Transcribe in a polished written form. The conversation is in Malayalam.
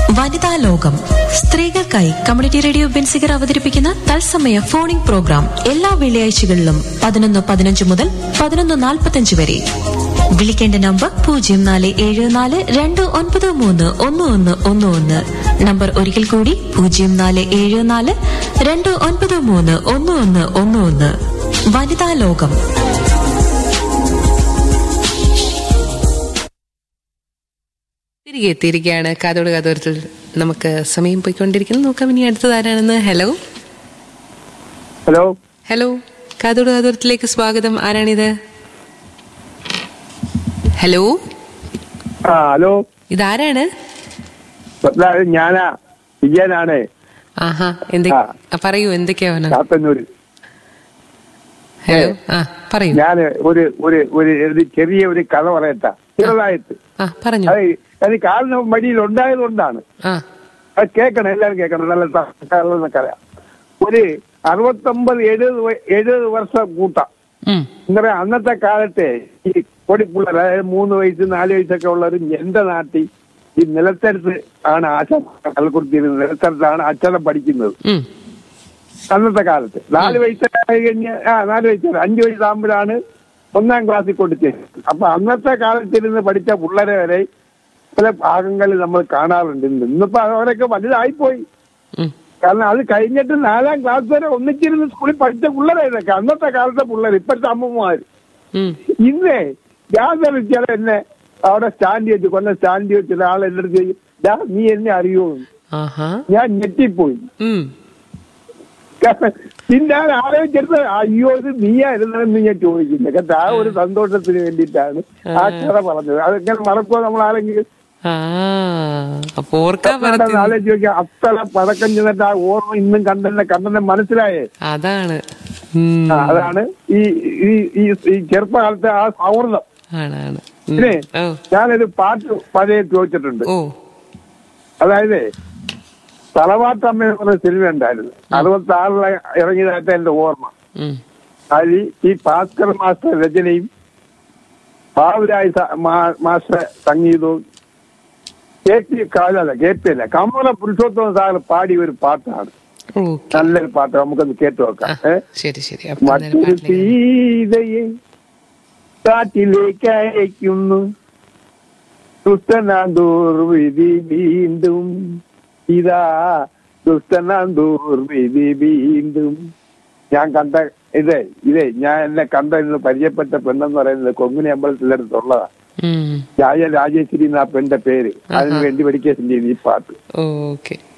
വനിതാ ലോകം സ്ത്രീകൾക്കായി കമ്മ്യൂണിറ്റി റേഡിയോ ബെൻസിഗർ അവതരിപ്പിക്കുന്ന തത്സമയ ഫോണിംഗ് പ്രോഗ്രാം എല്ലാ വെള്ളിയാഴ്ചകളിലും 11:15 മുതൽ 11:45 വരെ. വിളിക്കേണ്ട നമ്പർ 0474293111. നമ്പർ ഒരിക്കൽ കൂടി 0474293111. വനിതാ ലോകം. തിരികെ എത്തിയിരിക്കുകയാണ് കാതോട് കാതോരത്തിൽ. നമുക്ക് സമയം പോയിക്കൊണ്ടിരിക്കുന്നു. നോക്കാം ഇനി അടുത്തത് ആരാണെന്ന്. ഹലോ ഹലോ ഹലോ കാതോട് കാതോരത്തിലേക്ക് സ്വാഗതം. ആരാണിത്? ഹലോ ഹലോ, ഇതാരാണ്? ഞാനാ വിജയനാണ്. ആഹാ, പറയൂ, എന്തൊക്കെയാ? ഹലോ, പറയൂ. ഞാൻ ഒരു ചെറിയ ഒരു കഥ പറയട്ടെ, ചെറുതായിട്ട്. പറഞ്ഞു. അത് കാലിന് വഴിയിൽ ഉണ്ടായതുകൊണ്ടാണ്. അത് കേൾക്കണം, എല്ലാവരും കേൾക്കണം. നല്ല കഥ. ഒരു 69-70 വർഷം കൂട്ടം. എന്താ പറയാ, അന്നത്തെ കാലത്തെ ഈ പൊടിപ്പിള്ളേർ, അതായത് 3 വയസ്സ് 4 വയസ്സൊക്കെ ഉള്ളവരും എന്റെ നാട്ടിൽ ഈ നിലത്തെടുത്ത് ആണ് കള്ളക്കുടുത്തിയിരുന്നത്. നിലത്തെടുത്താണ് അക്ഷരം പഠിക്കുന്നത് അന്നത്തെ കാലത്ത്. 4 വയസ്സായി കഴിഞ്ഞ് 4 വയസ്സല്ല, 5 വയസ്സാകുമ്പോഴാണ് 1ാം ക്ലാസ്സിൽ കൊടുത്തത്. അപ്പൊ അന്നത്തെ കാലത്തിരുന്ന് പഠിച്ച പിള്ളേരെ വരെ പല ഭാഗങ്ങളിൽ നമ്മൾ കാണാറുണ്ട്. ഇന്നിപ്പോ അവരൊക്കെ വലുതായിപ്പോയി. കാരണം അത് കഴിഞ്ഞിട്ട് 4ാം ക്ലാസ് വരെ ഒന്നിച്ചിരുന്ന് സ്കൂളിൽ പഠിച്ച പിള്ളേരെ ഇതൊക്കെ അന്നത്തെ കാലത്തെ പിള്ളേർ. ഇപ്പോഴത്തെ അമ്മമാര് ഇന്നേ ഞാൻ വിളിച്ചാൽ എന്നെ അവിടെ സ്റ്റാൻഡ് വെച്ച് സ്റ്റാൻഡ് വെച്ച് ഒരാൾ എന്റെ അടുത്ത് ചെയ്യും, നീ എന്നെ അറിയോ? ഞാൻ ഞെട്ടിപ്പോയി. പിന്നെ ഞാൻ ആലോചിച്ചെടുത്ത് അയ്യോ ഇത് നീയായിരുന്നെന്ന് ഞാൻ ചോദിക്കുന്നത്. കേട്ടോ, ആ ഒരു സന്തോഷത്തിന് വേണ്ടിയിട്ടാണ് ആ കഥ പറഞ്ഞത്. അതെങ്ങനെ മറക്കുമോ നമ്മൾ ആരെങ്കിലും? ആലോചിച്ച് നോക്കിയാൽ അത്ര പഴക്കം ചെന്നിട്ട് ആ ഓർമ്മ ഇന്നും കണ്ടെ മനസ്സിലായേ. അതാണ് ഈ ചെറുപ്പകാലത്തെ ആ സൗഹൃദം. പിന്നെ ഞാനൊരു പാട്ട് പഴയ ചോദിച്ചിട്ടുണ്ട്. അതായത് തറവാട്ടമ്മ എന്ന് പറഞ്ഞ സിനിമ ഉണ്ടായിരുന്നു. 66 ഇറങ്ങിയതായിട്ട് എന്റെ ഓർമ്മ. അതിൽ ഈ ഭാസ്കർ മാസ്റ്റർ രചനയും ബാബുരാജ് മാസ്റ്റർ സംഗീതവും കമല പുരുഷോത്തമ സാർ പാടിയ ഒരു പാട്ടാണ്. നല്ലൊരു പാട്ട്, നമുക്കൊന്ന് കേട്ടു നോക്കാം. മറ്റൊരു സീതയെ കാട്ടിലേക്ക് അയക്കുന്നു, ദുഷ്ടനാന്തോർവിധി വീണ്ടും, ഇതാ ദുഷ്ടനാന്തോർവിധി വീണ്ടും. ഞാൻ കണ്ട ഞാൻ എന്നെ കണ്ട പരിചയപ്പെട്ട പെണ്ണെന്ന് പറയുന്നത് കൊങ്ങിണി അമ്പലത്തിലടുത്തുള്ളതാ. രാജേശ്വരി എന്നാ പെണ്ണിന്റെ പേര്. അതിന് വേണ്ടി പഠിക്കാൻ ഈ പാട്ട്.